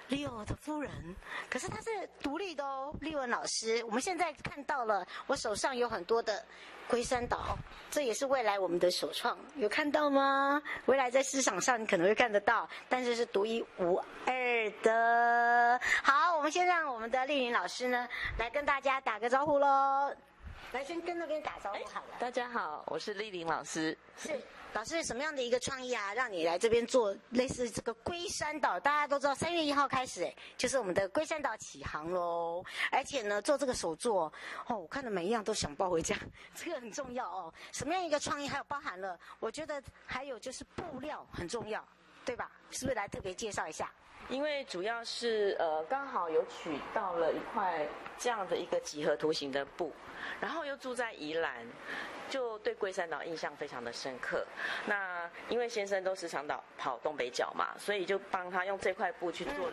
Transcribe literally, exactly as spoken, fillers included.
Leo 的夫人，可是她是独立的哦，丽文老师。我们现在看到了，我手上有很多的龟山岛，这也是未来我们的首创，有看到吗？未来在市场上你可能会看得到，但是是独一无二的。好，我们先让我们的丽玲老师呢来跟大家打个招呼喽。来，先跟那边打招呼好了。 大家好，我是丽玲老师。 是。老师什么样的一个创意啊，让你来这边做类似这个龟山岛？大家都知道三月一号开始，哎，就是我们的龟山岛起航喽。而且呢，做这个手作哦，我看的每一样都想抱回家，这个很重要哦。什么样一个创意？还有包含了，我觉得还有就是布料很重要，对吧？是不是来特别介绍一下？ 因为主要是呃刚好有取到了一块这样的一个几何图形的布，然后又住在宜兰，就对龟山岛印象非常的深刻。那因为先生都时常到跑东北角嘛，所以就帮他用这块布去做了